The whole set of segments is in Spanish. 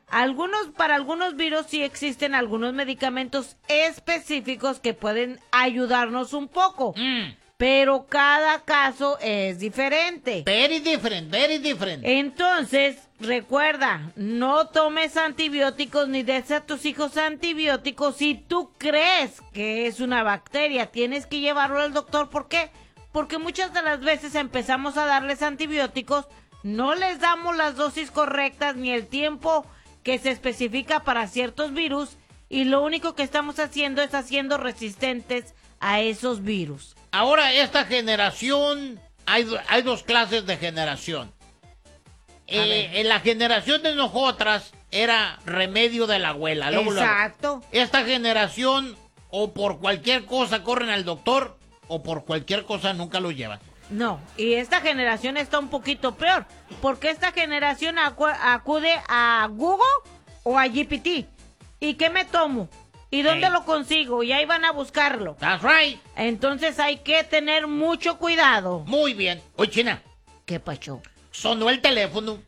Para algunos virus sí existen algunos medicamentos específicos que pueden ayudarnos un poco. Pero cada caso es diferente. Very different, very different. Entonces, recuerda, no tomes antibióticos ni des a tus hijos antibióticos si tú crees que es una bacteria. Tienes que llevarlo al doctor. ¿Por qué? Porque muchas de las veces empezamos a darles antibióticos, no les damos las dosis correctas ni el tiempo que se especifica para ciertos virus y lo único que estamos haciendo es haciendo resistentes a esos virus. Ahora, esta generación, hay dos clases de generación. En la generación de nosotras era remedio de la abuela. Exacto. Esta generación, o por cualquier cosa corren al doctor, o por cualquier cosa nunca lo llevan. No, y esta generación está un poquito peor, porque esta generación acude a Google o a GPT. ¿Y qué me tomo? ¿Y dónde lo consigo? Y ahí van a buscarlo. That's right. Entonces hay que tener mucho cuidado. Muy bien. Oye, China. ¿Qué pasó? Sonó el teléfono.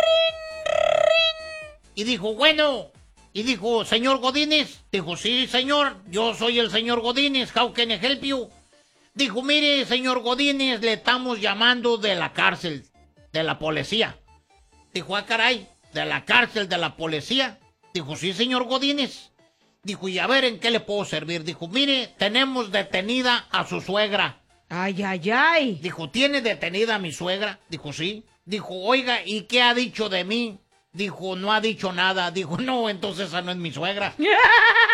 Y dijo, bueno. Y dijo, señor Godínez. Dijo, sí, señor. Yo soy el señor Godínez. How can I help you? Dijo, mire, señor Godínez, le estamos llamando de la cárcel, de la policía. Dijo, ah, caray, ¿de la cárcel, de la policía? Dijo, sí, señor Godínez. Dijo, y a ver, ¿en qué le puedo servir? Dijo, mire, tenemos detenida a su suegra. Ay, ay, ay. Dijo, ¿tiene detenida a mi suegra? Dijo, sí. Dijo, oiga, ¿y qué ha dicho de mí? Dijo, no ha dicho nada. Dijo, no, entonces esa no es mi suegra.